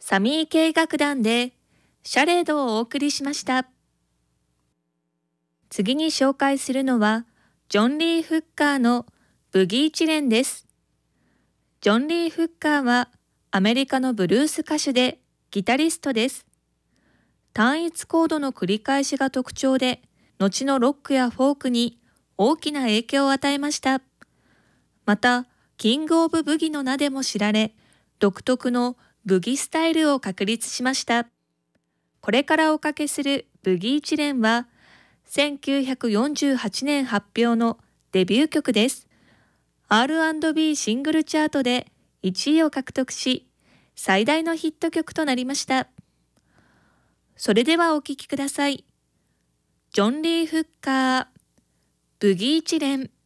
サミー系楽団でシャレードをお送りしました。次に紹介するのはジョン・リー・フッカーのブギーチレンです。ジョン・リー・フッカーはアメリカのブルース歌手でギタリストです。単一コードの繰り返しが特徴で、後のロックやフォークに大きな影響を与えました。また、キング・オブ・ブギの名でも知られ、独特のブギスタイルを確立しました。これからおかけするブギーチレンは、1948年発表のデビュー曲です。R&B シングルチャートで1位を獲得し、最大のヒット曲となりました。それではお聴きください。ジョン・リー・フッカー、ブギーチレン。